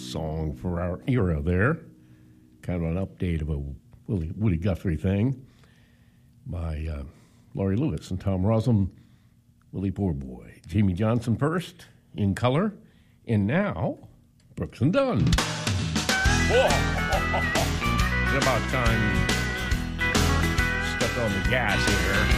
song for our era there. Kind of an update of a Woody Guthrie thing by Laurie Lewis and Tom Rossum, Willie Poor Boy. Jamie Johnson first, In Color, and now, Brooks and Dunn. It's about time stepped on the gas here.